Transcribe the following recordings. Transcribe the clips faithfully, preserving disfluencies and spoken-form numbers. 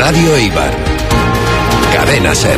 Radio Eibar. Cadena SER.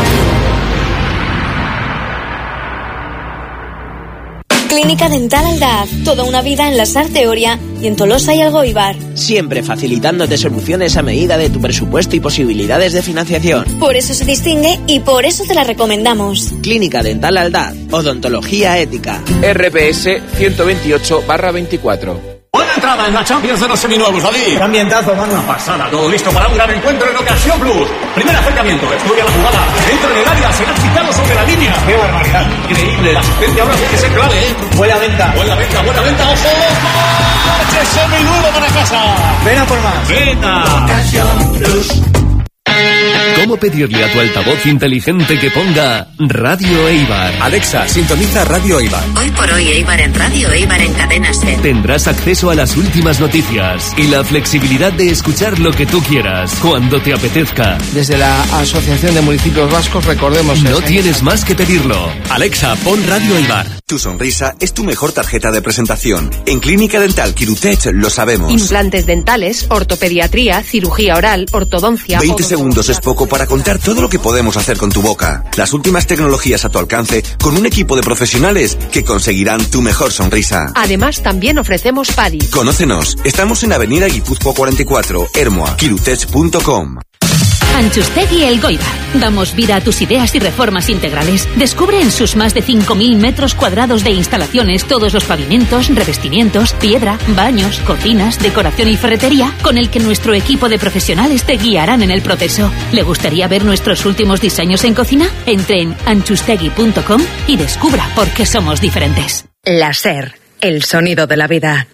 Clínica Dental Aldaz, toda una vida en la S A R Teoria y en Tolosa y Algoibar. Siempre facilitándote soluciones a medida de tu presupuesto y posibilidades de financiación. Por eso se distingue y por eso te la recomendamos. Clínica Dental Aldaz, odontología ética. R P S ciento veintiocho barra veinticuatro. Buena entrada en la Champions de los seminuevos, David. ¡Qué ambientazo, mano! Una pasada, todo listo para un gran encuentro en Ocasión Plus. Primer acercamiento, estudia la jugada. Entra en el área, será quitado sobre la línea. ¡Qué barbaridad! Increíble, la asistencia ahora sí que es clave, ¿eh? Buena venta. Buena venta, buena venta, ojo, ojo. ¡Ese seminuevo para casa! Ven a por más. ¡Venga! Ocasión Plus. ¿Cómo pedirle a tu altavoz inteligente que ponga Radio Eibar? Alexa, sintoniza Radio Eibar. Hoy por hoy Eibar en Radio Eibar en Cadena SER. Tendrás acceso a las últimas noticias y la flexibilidad de escuchar lo que tú quieras, cuando te apetezca. Desde la Asociación de Municipios Vascos, recordemos... No tienes más que pedirlo. Alexa, pon Radio Eibar. Tu sonrisa es tu mejor tarjeta de presentación. En Clínica Dental Quirutech lo sabemos. Implantes dentales, ortopediatría, cirugía oral, ortodoncia... veinte segundos es poco para contar todo lo que podemos hacer con tu boca. Las últimas tecnologías a tu alcance con un equipo de profesionales que conseguirán tu mejor sonrisa. Además, también ofrecemos P A D I. Conócenos. Estamos en Avenida Guipúzcoa cuarenta y cuatro, Ermua, quirutech punto com. Anchustegui Elgoibar. Damos vida a tus ideas y reformas integrales. Descubre en sus más de cinco mil metros cuadrados de instalaciones todos los pavimentos, revestimientos, piedra, baños, cocinas, decoración y ferretería con el que nuestro equipo de profesionales te guiarán en el proceso. ¿Le gustaría ver nuestros últimos diseños en cocina? Entre en anchustegui punto com y descubra por qué somos diferentes. La SER, el sonido de la vida.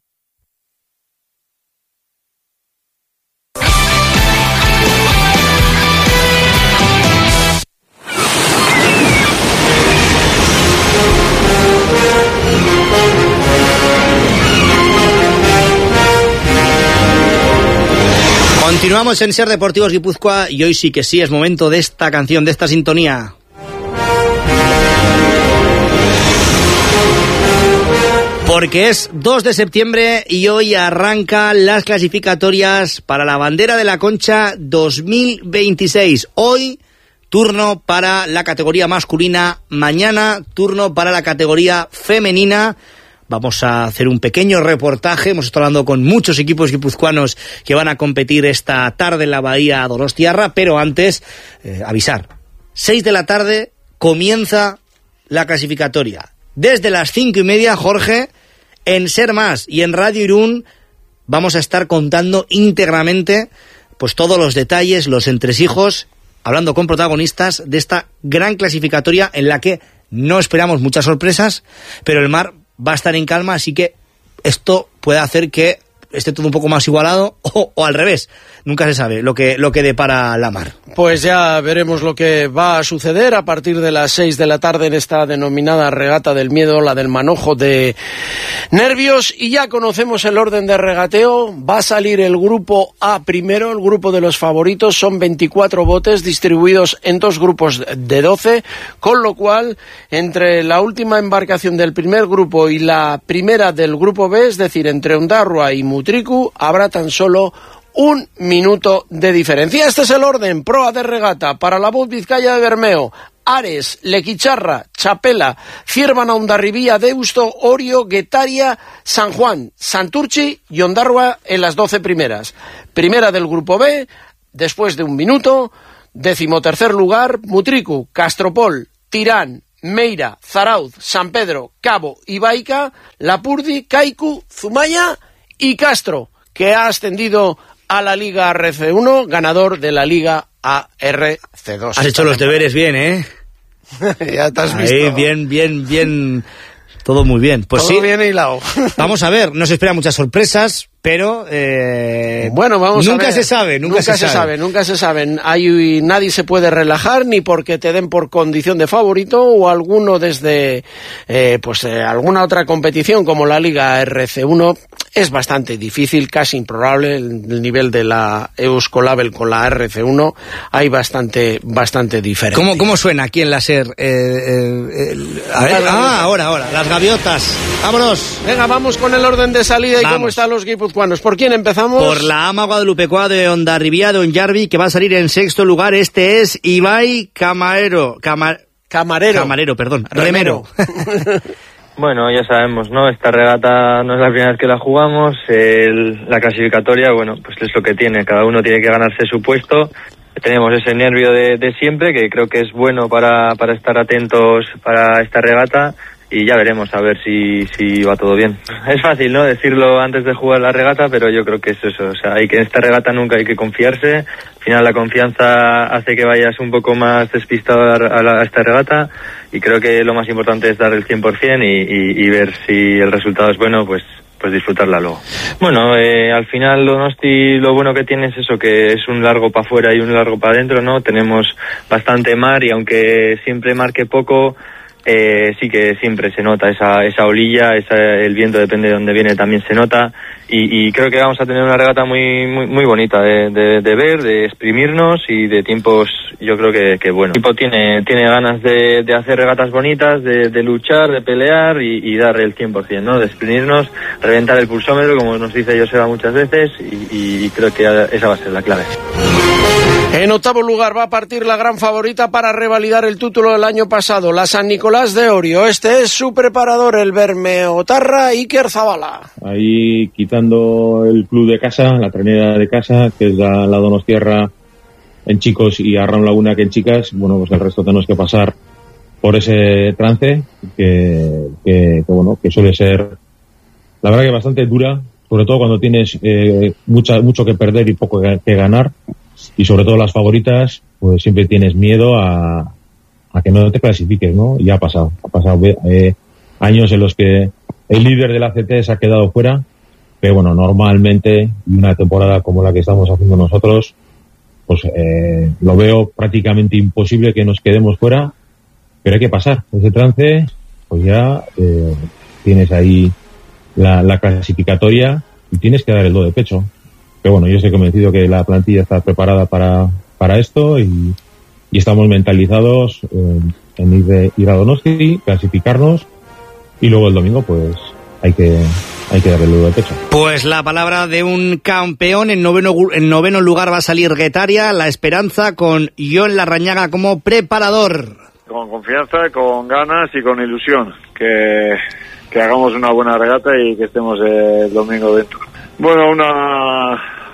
Continuamos en SER Deportivos Guipúzcoa y hoy sí que sí es momento de esta canción, de esta sintonía. Porque es dos de septiembre y hoy arrancan las clasificatorias para la Bandera de la Concha dos mil veintiséis. Hoy turno para la categoría masculina, mañana turno para la categoría femenina. Vamos a hacer un pequeño reportaje. Hemos estado hablando con muchos equipos guipuzcoanos que van a competir esta tarde en la Bahía Donostiarra, pero antes, eh, avisar. Seis de la tarde comienza la clasificatoria. Desde las cinco y media, Jorge, en Ser Más y en Radio Irún vamos a estar contando íntegramente pues todos los detalles, los entresijos, hablando con protagonistas de esta gran clasificatoria en la que no esperamos muchas sorpresas, pero el mar va a estar en calma, así que esto puede hacer que esté todo un poco más igualado o, o al revés. Nunca se sabe lo que, lo que depara la mar. Pues ya veremos lo que va a suceder a partir de las seis de la tarde en esta denominada regata del miedo, la del manojo de nervios, y ya conocemos el orden de regateo. Va a salir el grupo A primero, el grupo de los favoritos. Son veinticuatro botes distribuidos en dos grupos de doce, con lo cual entre la última embarcación del primer grupo y la primera del grupo B, es decir, entre Ondarroa y Mutriku, habrá tan solo un minuto de diferencia. Este es el orden: proa de regata para la Bud Vizcaya de Bermeo, Ares, Lequicharra, Chapela, Ciervana, Hondarribía, Deusto, Orio, Guetaria, San Juan, Santurchi y Ondarroa en las doce primeras. Primera del grupo B, después de un minuto. Decimotercer lugar, Mutriku, Castropol, Tirán, Meira, Zarauz, San Pedro, Cabo y Baica, Lapurdi, Kaiku, Zumaya y Castro, que ha ascendido a la Liga R C uno, ganador de la Liga A R C dos. Has hecho los deberes bien, ¿eh? Ya te has Ahí, visto. bien, bien, bien. Todo muy bien. Pues Todo sí. bien hilado. Vamos a ver, no se esperan muchas sorpresas, pero eh, bueno, vamos nunca a ver. se sabe, nunca, nunca se, se sabe. sabe, nunca se sabe. Hay, nadie se puede relajar ni porque te den por condición de favorito o alguno desde eh, pues eh, alguna otra competición como la Liga R C uno. Es bastante difícil, casi improbable el, el nivel de la Euskolabel con la R C uno. Hay bastante, bastante diferencia. ¿Cómo, cómo suena aquí en la SER? Eh, eh, el, a ver, ah, ahora, ahora, las gaviotas. Vámonos. Venga, vamos con el orden de salida y vamos. cómo están los guipuzcoanos. guipuzcoanos. ¿Por quién empezamos? Por la ama guadalupecoa de Hondarribia de Onjarvi, que va a salir en sexto lugar. Este es Ibai Camarero. Camar... Camarero. Camarero, perdón. Remero. Bueno, ya sabemos, ¿no? Esta regata no es la primera vez que la jugamos. El, la clasificatoria, bueno, pues es lo que tiene. Cada uno tiene que ganarse su puesto. Tenemos ese nervio de, de siempre, que creo que es bueno para, para estar atentos para esta regata. Y ya veremos a ver si, si va todo bien. Es fácil, ¿no?, decirlo antes de jugar la regata, pero yo creo que es eso. O sea, hay que en esta regata nunca hay que confiarse. Al final la confianza hace que vayas un poco más despistado a, la, a esta regata. Y creo que lo más importante es dar el cien por ciento y, y, y ver si el resultado es bueno, pues pues disfrutarla luego. Bueno, eh, al final Donosti lo bueno que tiene es eso, que es un largo para afuera y un largo para adentro, ¿no? Tenemos bastante mar y aunque siempre marque poco, Eh, sí que siempre se nota esa esa olilla, esa, el viento depende de dónde viene, también se nota y, y creo que vamos a tener una regata muy muy, muy bonita de, de, de ver, de exprimirnos y de tiempos, yo creo que, que bueno. El equipo tiene tiene ganas de, de hacer regatas bonitas, de, de luchar, de pelear y, y dar el cien por ciento, ¿no? De exprimirnos, reventar el pulsómetro, como nos dice Joseba muchas veces y, y creo que esa va a ser la clave. En octavo lugar va a partir la gran favorita para revalidar el título del año pasado, la San Nicolás de Orio. Este es su preparador, el Bermeotarra Iker Zabala. Ahí quitando el club de casa, la trenera de casa, que es la, la Donostierra en chicos y Arram Laguna que en chicas, bueno, pues el resto tenemos que pasar por ese trance que, que, que bueno, que suele ser, la verdad que bastante dura, sobre todo cuando tienes eh, mucha, mucho que perder y poco que, que ganar. Y sobre todo las favoritas, pues siempre tienes miedo a, a que no te clasifiques, ¿no? Y ha pasado, ha pasado eh, años en los que el líder del A C T se ha quedado fuera, pero bueno, normalmente, y una temporada como la que estamos haciendo nosotros, pues eh, lo veo prácticamente imposible que nos quedemos fuera, pero hay que pasar ese trance, pues ya eh, tienes ahí la, la clasificatoria y tienes que dar el do de pecho. Pero bueno, yo estoy convencido que la plantilla está preparada para, para esto y, y estamos mentalizados en, en ir, de, ir a Donosti, clasificarnos y luego el domingo pues hay que hay que darle el dedo de pecho. Pues la palabra de un campeón. En noveno, en noveno lugar va a salir Guetaria, La Esperanza, con Jon Larrañaga como preparador. Con confianza, con ganas y con ilusión. Que, que hagamos una buena regata y que estemos el domingo dentro. Bueno, una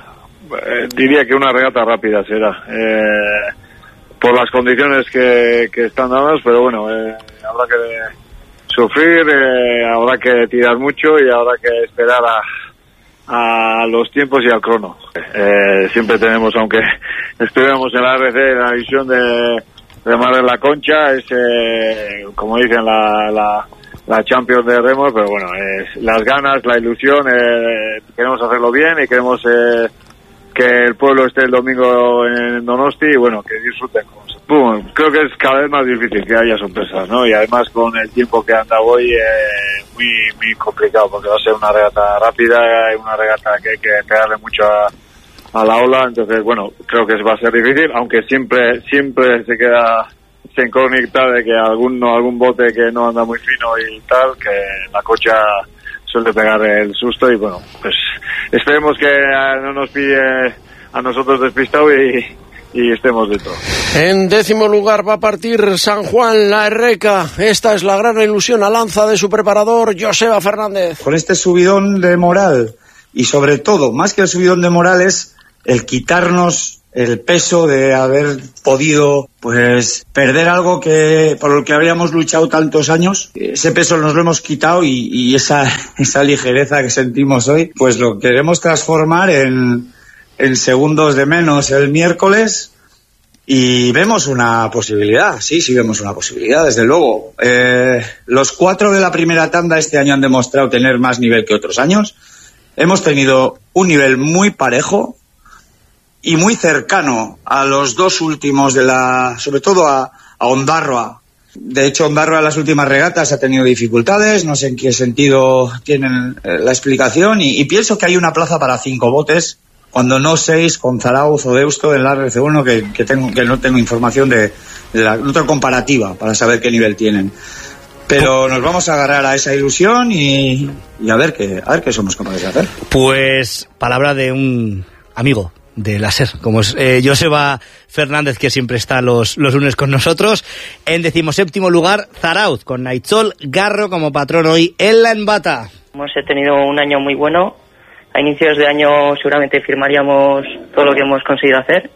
eh, diría que una regata rápida será, eh, por las condiciones que, que están dadas, pero bueno, eh, habrá que sufrir, eh, habrá que tirar mucho y habrá que esperar a, a los tiempos y al crono. Eh, siempre tenemos, aunque estuviéramos en la R C, en la visión de, de Mar en la Concha, es eh, como dicen la... la la Champions de Remo, pero bueno, eh, las ganas, la ilusión, eh, queremos hacerlo bien y queremos eh, que el pueblo esté el domingo en Donosti y bueno, que disfruten. Bueno, creo que es cada vez más difícil que haya sorpresas, ¿no? Y además con el tiempo que anda hoy, eh, muy muy complicado, porque va a ser una regata rápida, una regata que hay que pegarle mucho a, a la ola, entonces bueno, creo que va a ser difícil, aunque siempre siempre se queda se incógnita de que alguno, algún bote que no anda muy fino y tal, que la cocha suele pegar el susto y bueno, pues esperemos que no nos pille a nosotros despistado y, y estemos dentro. En décimo lugar va a partir San Juan La Herreca. Esta es la gran ilusión a lanza de su preparador, Joseba Fernández. Con este subidón de moral y sobre todo, más que el subidón de moral, es el quitarnos el peso de haber podido pues perder algo que por lo que habíamos luchado tantos años. Ese peso nos lo hemos quitado y, y esa esa ligereza que sentimos hoy pues lo queremos transformar en, en segundos de menos el miércoles y vemos una posibilidad, sí, sí vemos una posibilidad, desde luego. Eh, los cuatro de la primera tanda este año han demostrado tener más nivel que otros años. Hemos tenido un nivel muy parejo y muy cercano a los dos últimos de la, sobre todo a, a Ondarroa. De hecho, Ondarroa en las últimas regatas ha tenido dificultades, no sé en qué sentido tienen la explicación, y, y pienso que hay una plaza para cinco botes, cuando no seis con Zarauz o Deusto en la R C uno, que, que, tengo, que no tengo información de, de la, no tengo comparativa para saber qué nivel tienen. Pero nos vamos a agarrar a esa ilusión y, y a ver qué a ver qué somos capaces de hacer. Pues palabra de un amigo de la SER, como es eh, Joseba Fernández, que siempre está los, los lunes con nosotros. En decimoséptimo lugar, Zarauz, con Naitzol Garro como patrón hoy en la Enbata. Hemos tenido un año muy bueno. A inicios de año seguramente firmaríamos todo lo que hemos conseguido hacer.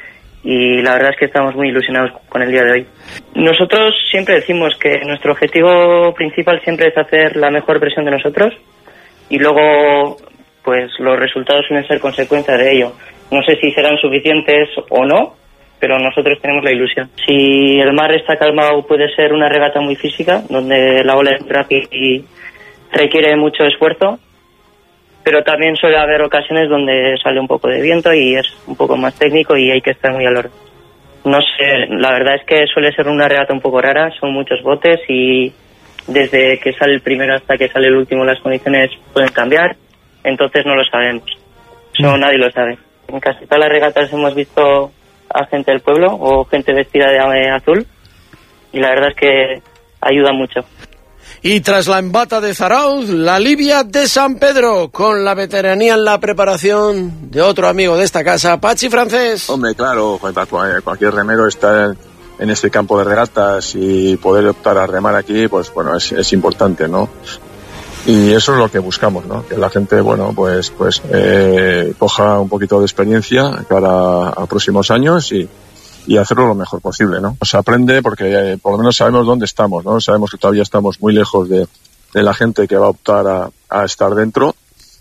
Y la verdad es que estamos muy ilusionados con el día de hoy. Nosotros siempre decimos que nuestro objetivo principal siempre es hacer la mejor versión de nosotros y luego pues los resultados suelen ser consecuencia de ello. No sé si serán suficientes o no, pero nosotros tenemos la ilusión. Si el mar está calmado puede ser una regata muy física, donde la ola es rápida y requiere mucho esfuerzo. Pero también suele haber ocasiones donde sale un poco de viento y es un poco más técnico y hay que estar muy al orden. No sé, la verdad es que suele ser una regata un poco rara, son muchos botes y desde que sale el primero hasta que sale el último las condiciones pueden cambiar, entonces no lo sabemos. Eso nadie lo sabe. En casi todas las regatas hemos visto a gente del pueblo o gente vestida de azul y la verdad es que ayuda mucho. Y tras la Enbata de Zarauz, la Libia de San Pedro, con la veteranía en la preparación de otro amigo de esta casa, Pachi Francés. Hombre, claro, cualquier remero está en este campo de regatas y poder optar a remar aquí, pues bueno, es, es importante, ¿no? Y eso es lo que buscamos, ¿no? Que la gente, bueno, pues pues eh, coja un poquito de experiencia cara a próximos años y y hacerlo lo mejor posible, ¿no? Se aprende porque eh, por lo menos sabemos dónde estamos, ¿no? Sabemos que todavía estamos muy lejos de, de la gente que va a optar a, a estar dentro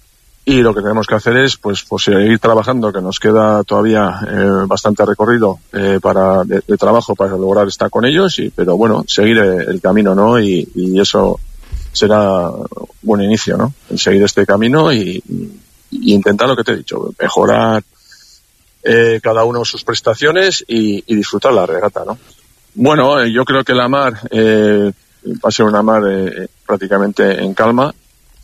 y lo que tenemos que hacer es pues, pues seguir trabajando, que nos queda todavía eh, bastante recorrido eh, para de, de trabajo para lograr estar con ellos, y pero bueno, seguir el, el camino, ¿no? Y, y eso será un buen inicio, ¿no? El seguir este camino y, y intentar lo que te he dicho, mejorar Eh, cada uno sus prestaciones y, y disfrutar la regata, ¿no? Bueno, eh, yo creo que la mar eh, va a ser una mar eh, prácticamente en calma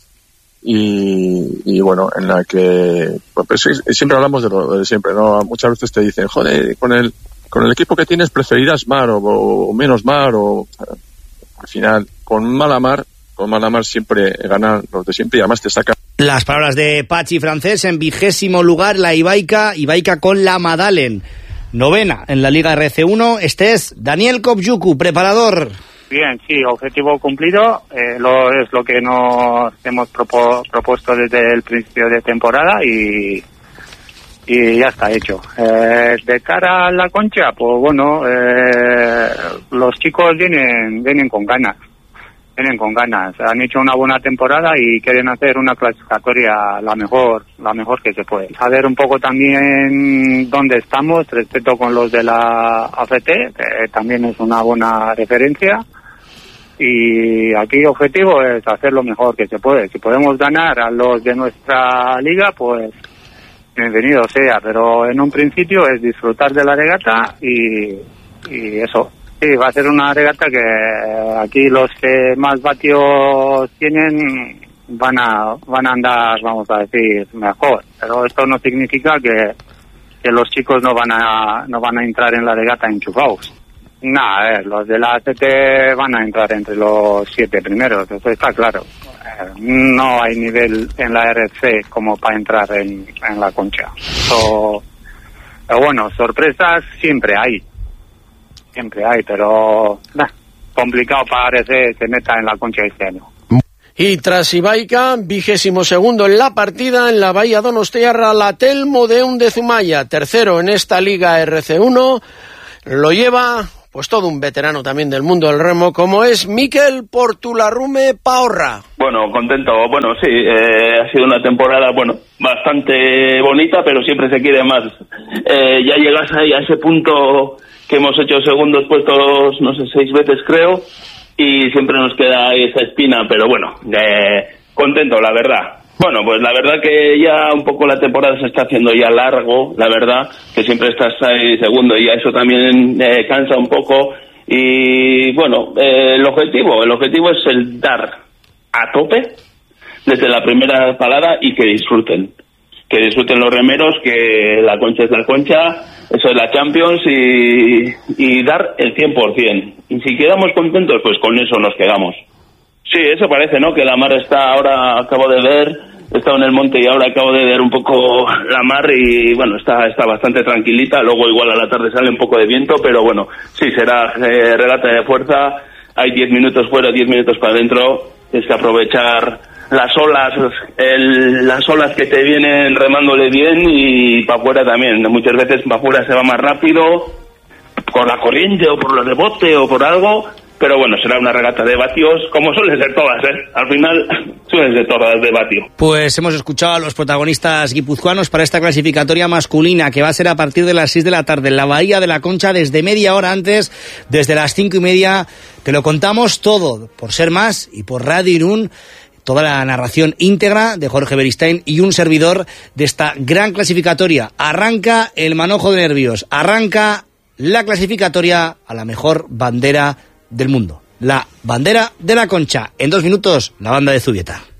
y, y bueno, en la que pues, siempre hablamos de lo de siempre, ¿no? Muchas veces te dicen, joder, con el con el equipo que tienes preferirás mar o, o menos mar o al final con mala mar con mala mar siempre ganan los de siempre y además te sacan. Las palabras de Pachi Francés. En vigésimo lugar la Ibaica, Ibaica con la Madalen. Novena en la Liga R C uno. Este es Daniel Kopjuku, preparador. Bien, sí, objetivo cumplido. Eh, lo, es lo que nos hemos propo, propuesto desde el principio de temporada y, y ya está hecho. Eh, de cara a la Concha, pues bueno, eh, los chicos vienen, vienen con ganas. Vienen con ganas, han hecho una buena temporada y quieren hacer una clasificatoria la mejor, la mejor que se puede. Saber un poco también dónde estamos, respecto con los de la A F T, que también es una buena referencia. Y aquí el objetivo es hacer lo mejor que se puede. Si podemos ganar a los de nuestra liga, pues bienvenido sea. Pero en un principio es disfrutar de la regata y, y eso. Sí, va a ser una regata que aquí los que más vatios tienen van a van a andar, vamos a decir, mejor. Pero esto no significa que, que los chicos no van a no van a entrar en la regata enchufados. No, a ver, los de la A C T van a entrar entre los siete primeros, eso está claro. No hay nivel en la R C como para entrar en, en la Concha. So, pero bueno, sorpresas siempre hay. Siempre hay, pero nah, complicado parece que meta en la Concha este año. Y tras Ibaica, vigésimo segundo en la partida, en la Bahía Donostiarra, la Telmo de Undezumaya, tercero en esta Liga R C uno, lo lleva pues todo un veterano también del mundo del remo, como es Mikel Portularrume Paorra. Bueno, contento, bueno, sí, eh, ha sido una temporada, bueno, bastante bonita, pero siempre se quiere más. Eh, ya llegas ahí a ese punto que hemos hecho segundos puestos, no sé, seis veces creo, y siempre nos queda ahí esa espina, pero bueno, eh, contento, la verdad. Bueno, pues la verdad que ya un poco la temporada se está haciendo ya largo, la verdad, que siempre estás ahí segundo y ya eso también eh, cansa un poco. Y bueno, eh, el objetivo, el objetivo es el dar a tope desde la primera parada y que disfruten. Que disfruten los remeros, que la Concha es la Concha, eso es la Champions y, y dar el cien por ciento. Y si quedamos contentos, pues con eso nos quedamos. Sí, eso parece, ¿no? Que la mar está ahora, acabo de ver, he estado en el monte y ahora acabo de ver un poco la mar y bueno, está está bastante tranquilita. Luego igual a la tarde sale un poco de viento, pero bueno, sí, será eh, regata de fuerza. Hay diez minutos fuera, diez minutos para adentro. Tienes que aprovechar las olas, el, las olas que te vienen remándole bien y para afuera también. Muchas veces para afuera se va más rápido, por la corriente o por los de bote o por algo. Pero bueno, será una regata de vatios, como suelen ser todas, ¿eh? Al final suelen ser todas de vatio. Pues hemos escuchado a los protagonistas guipuzcoanos para esta clasificatoria masculina, que va a ser a partir de las seis de la tarde en la Bahía de la Concha, desde media hora antes, desde las cinco y media. Te lo contamos todo, por Ser Más y por Radio Irún. Toda la narración íntegra de Jorge Beristain y un servidor de esta gran clasificatoria. Arranca el manojo de nervios, arranca la clasificatoria a la mejor bandera del mundo, la bandera de la Concha. En dos minutos, la banda de Zubieta.